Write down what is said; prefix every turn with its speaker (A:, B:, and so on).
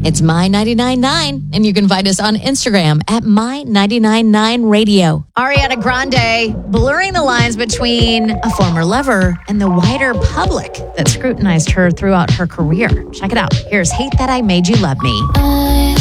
A: It's My 99.9, and you can find us on Instagram at My 99.9 Radio. Ariana Grande blurring the lines between a former lover and the wider public that scrutinized her throughout her career. Check it out. Here's Hate That I Made You Love Me.